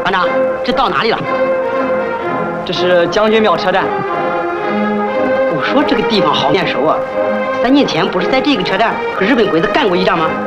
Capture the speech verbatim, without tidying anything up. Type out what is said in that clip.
班长，这到哪里了？ 这是将军庙车站。 我说这个地方好面熟啊！三年前不是在这个车站和日本鬼子干过一仗吗？